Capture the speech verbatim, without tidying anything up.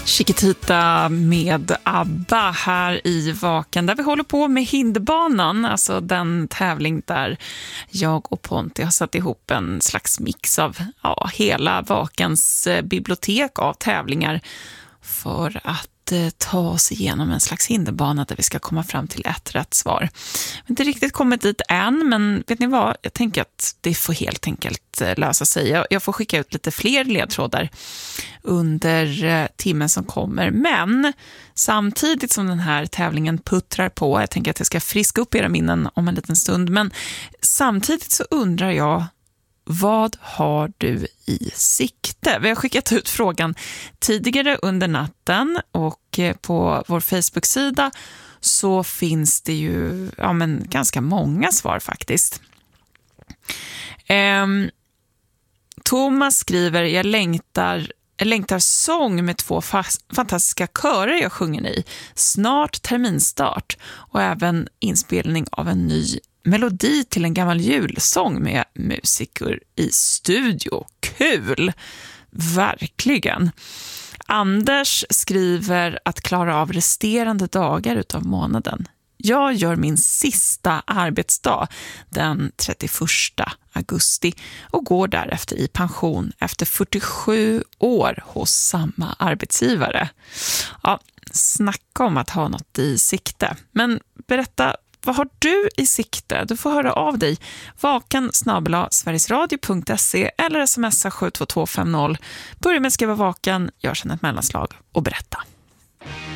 Chiquitita med ABBA här i Vaken, där vi håller på med Hinderbanan, alltså den tävling där jag och Ponti har satt ihop en slags mix av ja, hela Vakens bibliotek av tävlingar för att ta oss igenom en slags hinderbana där vi ska komma fram till ett rätt svar. Jag har inte riktigt kommit dit än, men vet ni vad? Jag tänker att det får helt enkelt lösa sig. Jag får skicka ut lite fler ledtrådar under timmen som kommer. Men samtidigt som den här tävlingen puttrar på, jag tänker att jag ska friska upp era minnen om en liten stund, men samtidigt så undrar jag, vad har du i sikte? Vi har skickat ut frågan tidigare under natten och på vår Facebook-sida så finns det ju ja, men ganska många svar faktiskt. Ehm, Thomas skriver, jag längtar, jag längtar sång med två fa- fantastiska körer jag sjunger i. Snart terminstart och även inspelning av en ny melodi till en gammal julsång med musiker i studio. Kul! Verkligen. Anders skriver att klara av resterande dagar utav månaden. Jag gör min sista arbetsdag den trettioförsta augusti och går därefter i pension efter fyrtiosju år hos samma arbetsgivare. Ja, snacka om att ha något i sikte. Men berätta, vad har du i sikte? Du får höra av dig. Vaken snabel-a sverigesradio punkt se eller smsa sju två två fem noll. Börja med att skriva vaken, gör sedan ett mellanslag och berätta.